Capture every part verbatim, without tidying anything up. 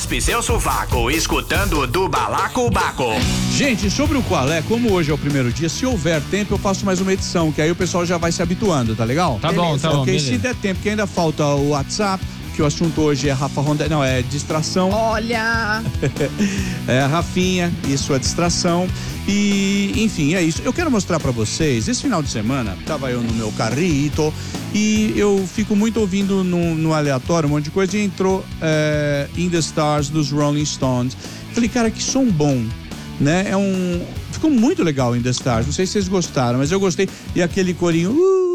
cuspe seu sovaco, escutando do Balacobaco. Gente, sobre o qual é, como hoje é o primeiro dia, se houver tempo eu faço mais uma edição, que aí o pessoal já vai se habituando, tá legal? Tá bom, tá bom. Ok, Beleza. se der tempo, que ainda falta o WhatsApp, que o assunto hoje é Rafa Ronda, não, é distração. Olha! É a Rafinha e sua distração. E, enfim, é isso. Eu quero mostrar pra vocês, esse final de semana, tava eu no meu carrito e eu fico muito ouvindo no, no aleatório um monte de coisa e entrou é, In The Stars dos Rolling Stones. Falei, cara, que som bom, né? É um... Ficou muito legal In The Stars, não sei se vocês gostaram, mas eu gostei. E aquele corinho... Uh,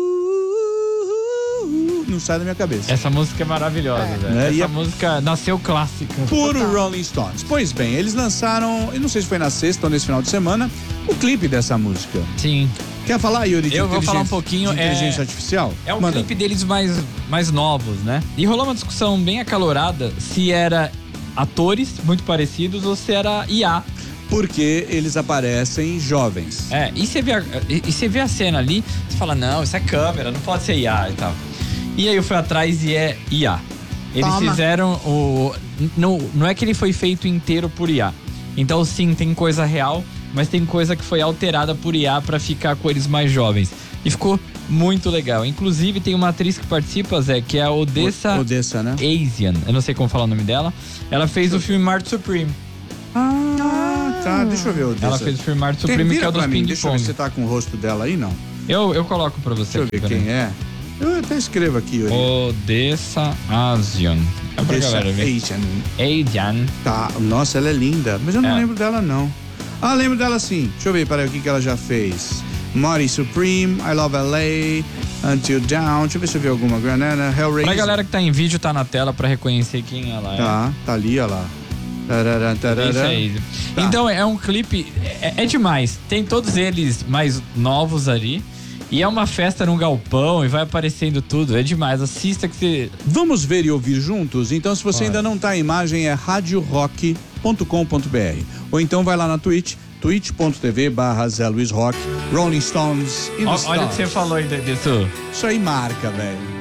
uh, uh, não sai da minha cabeça. Essa música é maravilhosa, É. velho. Né? Essa E a- música nasceu clássica. Puro Total. Rolling Stones. Pois bem, eles lançaram, eu não sei se foi na sexta ou nesse final de semana, o clipe dessa música. Sim. Quer falar, Yuri, de Eu vou falar um inteligência- pouquinho, de inteligência é- artificial? É um Manda. clipe deles mais, mais novos, né? E rolou uma discussão bem acalorada se era atores muito parecidos ou se era I A. Porque eles aparecem jovens. É, e você vê a, e e você vê a cena ali, você fala, não, isso é câmera, não pode ser I A e tal. E aí eu fui atrás e é I A. Eles Toma. fizeram o... Não, não é que ele foi feito inteiro por I A. Então sim, tem coisa real, mas tem coisa que foi alterada por I A pra ficar com eles mais jovens. E ficou muito legal. Inclusive tem uma atriz que participa, Zé, que é a Odessa O- Odessa, né? Asian. Eu não sei como falar o nome dela. Ela fez o filme Marte Supreme. Ah, tá. Deixa eu ver, Odessa. Ela fez o filme Marte Tem- Supreme, que é vira o dos pra mim, Ping deixa eu ver se Pong. você tá com o rosto dela aí, não. Eu, eu coloco pra você. Deixa eu aqui, ver peraí. quem é. Eu até escrevo aqui, Yuri. Odessa Asian. É pra Odessa galera ver. Asian. Asian. Tá, nossa, ela é linda, mas eu não É. lembro dela, não. Ah, lembro dela sim. Deixa eu ver, peraí, o que, que ela já fez. Mori Supreme, I Love L A, Until Down, deixa eu ver se eu vi alguma. Granada, Hellraiser. Pra galera que tá em vídeo, tá na tela pra reconhecer quem ela é. Tá, tá ali, olha lá. Tarará, tarará. Isso aí. Tá. Então é um clipe, é, é demais. Tem todos eles mais novos ali. E é uma festa num galpão e vai aparecendo tudo. É demais. Assista que você. Vamos ver e ouvir juntos? Então, se você Bora. ainda não tá a imagem, é rádio rock ponto com ponto b r. Ou então vai lá na Twitch, twitch ponto t v barra Zé Luiz Rock, Rolling Stones in the Ó, Stars. olha o que você falou aí disso. Isso aí marca, velho.